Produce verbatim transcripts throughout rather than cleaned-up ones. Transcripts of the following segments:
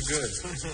good.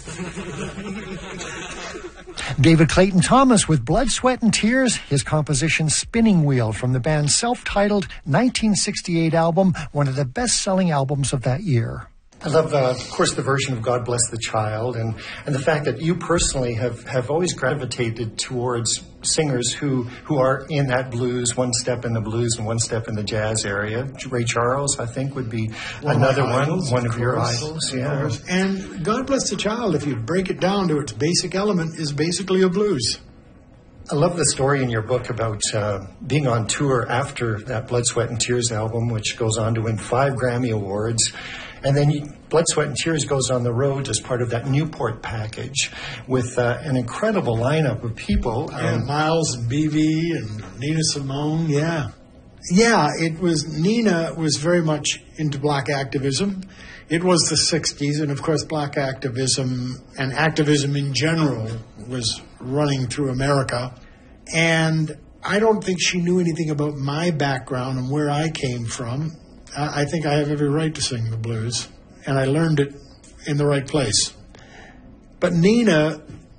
David Clayton Thomas with Blood, Sweat and Tears, his composition Spinning Wheel from the band's self-titled nineteen sixty-eight album, one of the best-selling albums of that year. I love, uh, of course, the version of God Bless the Child, and, and the fact that you personally have, have always gravitated towards singers who, who are in that blues, one step in the blues and one step in the jazz area. Ray Charles, I think, would be one another one, idols, one of, of your idols. Yeah. And God Bless the Child, if you break it down to its basic element, is basically a blues. I love the story in your book about uh, being on tour after that Blood, Sweat and Tears album, which goes on to win five Grammy Awards. And then you, Blood, Sweat and Tears goes on the road as part of that Newport package with uh, an incredible lineup of people. Yeah, um, Miles and B B and Nina Simone, yeah. Yeah, it was, Nina was very much into black activism. It was the sixties, and of course black activism and activism in general was running through America. And I don't think she knew anything about my background and where I came from. I think I have every right to sing the blues, and I learned it in the right place. But Nina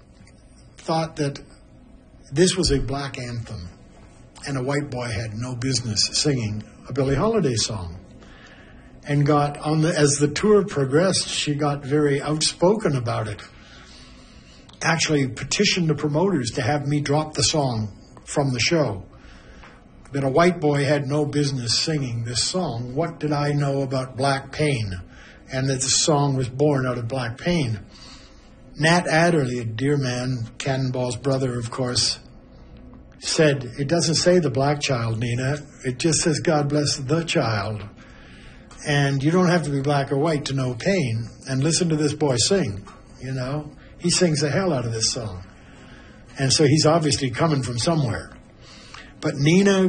thought that this was a black anthem, and a white boy had no business singing a Billie Holiday song. And got on the, as the tour progressed, she got very outspoken about it. Actually petitioned the promoters to have me drop the song from the show. That a white boy had no business singing this song. What did I know about black pain? And that the song was born out of black pain. Nat Adderley, a dear man, Cannonball's brother, of course, said, it doesn't say the black child, Nina. It just says God bless the child. And you don't have to be black or white to know pain. And listen to this boy sing, you know. He sings the hell out of this song. And so he's obviously coming from somewhere. But Nina,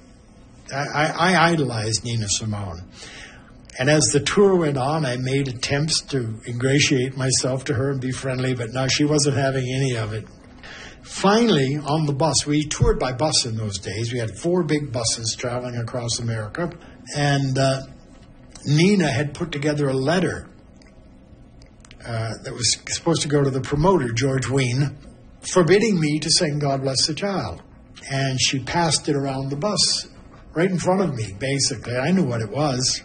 I, I idolized Nina Simone. And as the tour went on, I made attempts to ingratiate myself to her and be friendly, but no, she wasn't having any of it. Finally, on the bus, we toured by bus in those days. We had four big buses traveling across America. And uh, Nina had put together a letter uh, that was supposed to go to the promoter, George Wein, forbidding me to sing God Bless the Child. And she passed it around the bus, right in front of me, basically. I knew what it was.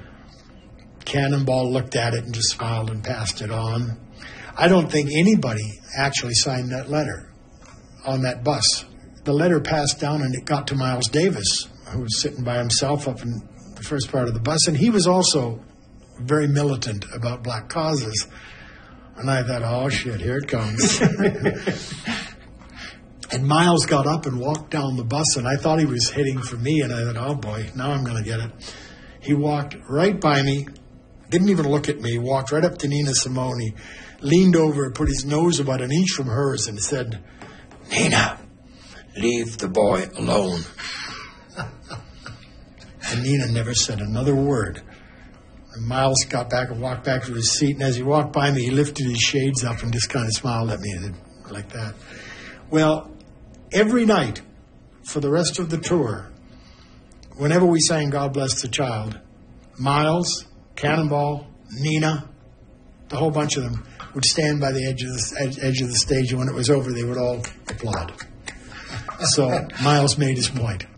Cannonball looked at it and just smiled and passed it on. I don't think anybody actually signed that letter on that bus. The letter passed down and it got to Miles Davis, who was sitting by himself up in the first part of the bus. And he was also very militant about black causes. And I thought, oh, shit, here it comes. And Miles got up and walked down the bus, and I thought he was heading for me, and I thought, oh, boy, now I'm going to get it. He walked right by me, didn't even look at me, walked right up to Nina Simone. He leaned over, put his nose about an inch from hers, and said, Nina, leave the boy alone. And Nina never said another word. And Miles got back and walked back to his seat, and as he walked by me, he lifted his shades up and just kind of smiled at me like that. Well, every night for the rest of the tour, whenever we sang God Bless the Child, Miles, Cannonball, Nina, the whole bunch of them would stand by the edge of the edge, edge of the stage, and when it was over, they would all applaud. So Miles made his point.